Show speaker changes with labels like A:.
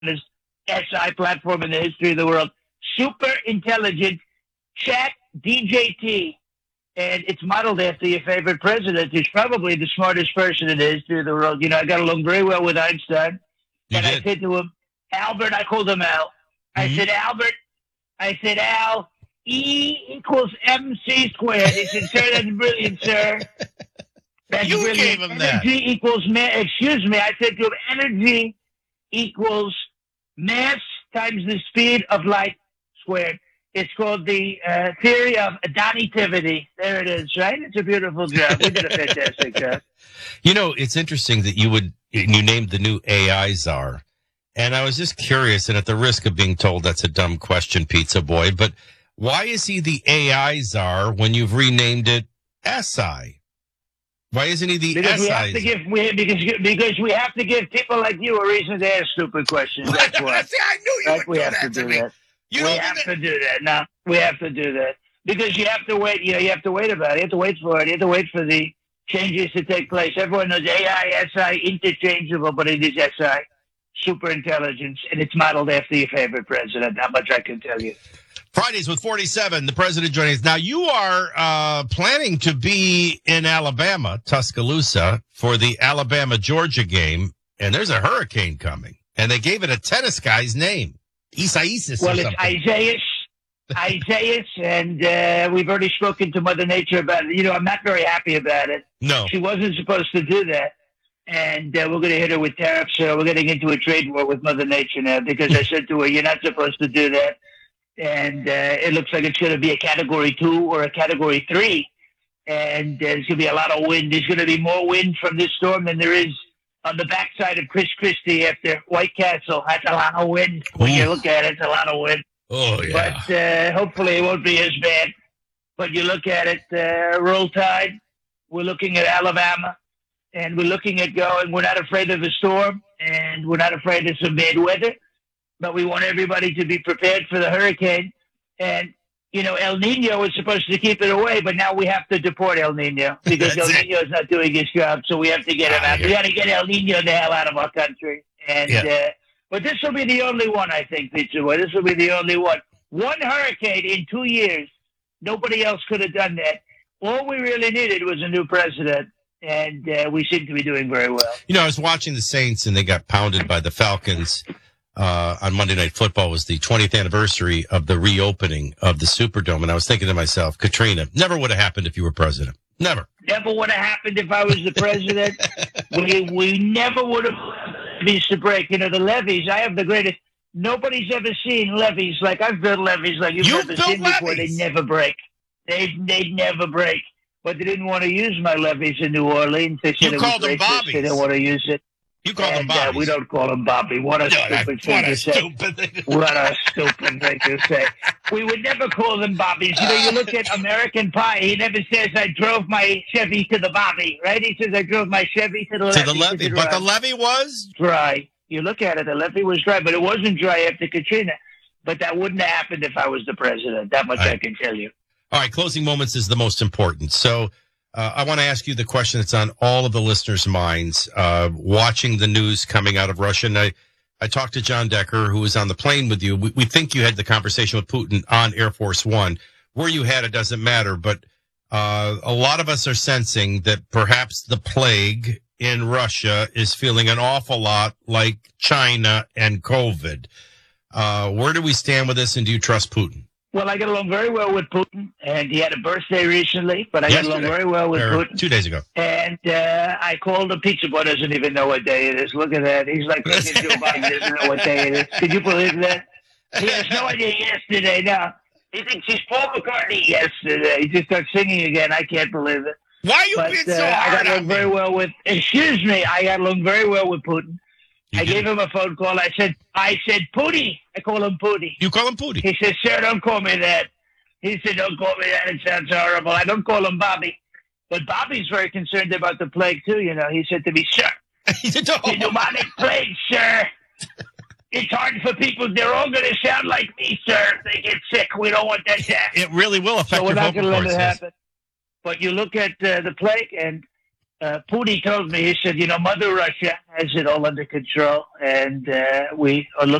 A: SI platform in the history of the world. Super intelligent chat DJT. And it's modeled after your favorite president, who's probably the smartest person in the history of the world. You know, I got along very well with Einstein. I said to him, Albert, I called him Al. I said, Albert, Al, E equals MC squared. He said, sir, that's brilliant, sir. That's
B: you
A: brilliant.
B: Gave him that.
A: Energy equals excuse me. I said to him, energy equals mass times the speed of light squared. It's called the theory of additivity. There it is, right? It's a beautiful job. We did a fantastic job.
B: You know, it's interesting that you named the new AI czar. And I was just curious, and at the risk of being told that's a dumb question, Pizza Boy, but why is he the AI czar when you've renamed it SI? Why isn't he the
A: because
B: SI?
A: Because we have to give people like you a reason to ask stupid questions. That's why.
B: See, I knew you would do that to me.
A: We have to do that. No, we have to do that. Because you have to wait. You know, you have to wait about it. You have to wait for it. You have to wait for the changes to take place. Everyone knows AI, SI, interchangeable, but it is SI. Super intelligence, and it's modeled after your favorite president. How much I can tell you.
B: Fridays with 47, the president joining us. Now, you are planning to be in Alabama, Tuscaloosa, for the Alabama-Georgia game, and there's a hurricane coming, and they gave it a tennis guy's name, Isaias.
A: Well, it's Isaias, and we've already spoken to Mother Nature about it. You know, I'm not very happy about it.
B: No.
A: She wasn't supposed to do that. And we're going to hit her with tariffs. We're getting into a trade war with Mother Nature now because I said to her, you're not supposed to do that. And it looks like it's going to be a Category 2 or a Category 3. And there's going to be a lot of wind. There's going to be more wind from this storm than there is on the backside of Chris Christie after White Castle. That's a lot of wind. When you look at it, it's a lot of wind.
B: Oh, yeah.
A: But hopefully it won't be as bad. But you look at it, Roll Tide. We're looking at Alabama. And we're looking at going, we're not afraid of the storm, and we're not afraid of some bad weather, but we want everybody to be prepared for the hurricane. And, you know, El Nino is supposed to keep it away, but now we have to deport El Nino because El Nino is not doing his job, so we have to get him out. We got to get El Nino the hell out of our country. And but this will be the only one, I think, Pizza Boy. This will be the only one. One hurricane in 2 years. Nobody else could have done that. All we really needed was a new president. And we seem to be doing very well.
B: You know, I was watching the Saints, and they got pounded by the Falcons on Monday Night Football. It was the 20th anniversary of the reopening of the Superdome. And I was thinking to myself, Katrina, never would have happened if you were president. Never.
A: Never would have happened if I was the president. we never would have levies to break. You know, the levees, I have the greatest. Nobody's ever seen levees like I've built levees like you've never seen before. They never break. They never break. But they didn't want to use my levees in New Orleans. They said
B: you called them Bobby.
A: They didn't want to use it.
B: You call them Bobby.
A: We don't call them Bobby. What a stupid thing to say. What a stupid thing to say. We would never call them Bobbies. You know, you look at American Pie. He never says, I drove my Chevy to the Bobby, right? He says, I drove my Chevy to the levee.
B: To the levee. But the levee was?
A: Dry. You look at it, the levee was dry, but it wasn't dry after Katrina. But that wouldn't have happened if I was the president. That much I can tell you.
B: All right, closing moments is the most important. So I want to ask you the question that's on all of the listeners' minds, watching the news coming out of Russia. And I talked to John Decker, who was on the plane with you. We think you had the conversation with Putin on Air Force One. Where you had it doesn't matter, but a lot of us are sensing that perhaps the plague in Russia is feeling an awful lot like China and COVID. Where do we stand with this, and do you trust Putin?
A: Well, I get along very well with Putin, and he had a birthday recently, but I get along very well with Putin.
B: 2 days ago.
A: And I called him. Pizza Boy doesn't even know what day it is. Look at that. He's like, Joe Biden doesn't know what day it is. Could you believe that? He has no idea yesterday. Now, he thinks he's Paul McCartney yesterday. He just starts singing again. I can't believe it.
B: Why are you being so hard on me?
A: I got along very well with Putin. I gave him a phone call. I said, Pootie. I call him Pootie.
B: You call him Pootie?
A: He said, sir, don't call me that. He said, don't call me that. It sounds horrible. I don't call him Bobby. But Bobby's very concerned about the plague, too, you know. He said to me, sir, the pneumonic plague, sir. It's hard for people. They're all going to sound like me, sir. If they get sick. We don't want that to happen.
B: It really will affect your vocal cords.
A: So we're not going to let it happen. But you look at the plague, and Putin told me, he said, Mother Russia has it all under control, and we are looking